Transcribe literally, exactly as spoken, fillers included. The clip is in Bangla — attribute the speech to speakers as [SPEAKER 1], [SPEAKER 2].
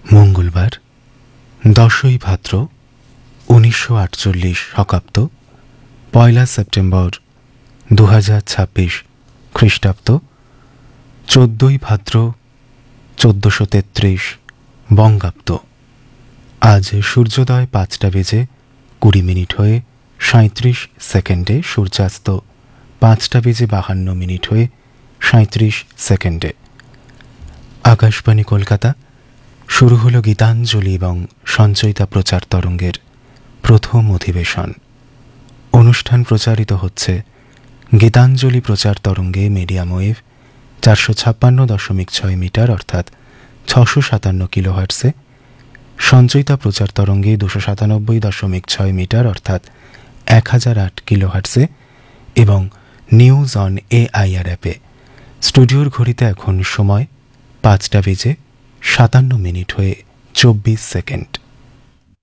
[SPEAKER 1] মঙ্গলবার দশই ভাদ্র উনিশশো আটচল্লিশ শকাব্দ পয়লা সেপ্টেম্বর দু হাজার ছাব্বিশ খ্রিস্টাব্দ চোদ্দই ভাদ্র চোদ্দশো তেত্রিশ বঙ্গাব্দ। আজ সূর্যোদয় পাঁচটা বেজে কুড়ি মিনিট হয়ে সাঁত্রিশ সেকেন্ডে, সূর্যাস্ত পাঁচটা বেজে বাহান্ন মিনিট হয়ে সাঁত্রিশ সেকেন্ডে। আকাশবাণী কলকাতা। শুরু হল গীতাঞ্জলি এবং সঞ্চয়িতা প্রচার তরঙ্গের প্রথম অধিবেশন। অনুষ্ঠান প্রচারিত হচ্ছে গীতাঞ্জলি প্রচার তরঙ্গে মিডিয়াম ওয়েভ চারশো ছাপ্পান্ন দশমিক ছয় মিটার অর্থাৎ ছশো সাতান্ন কিলোহার্টসে, সঞ্চয়িতা প্রচার তরঙ্গে দুশো সাতানব্বই দশমিক ছয় মিটার অর্থাৎ এক হাজার আট কিলোহার্টসে এবং নিউজ অন এআইআর অ্যাপে। স্টুডিওর ঘড়িতে এখন সময় পাঁচটা বেজে সাতান্ন মিনিট হয়ে চব্বিশ সেকেন্ড।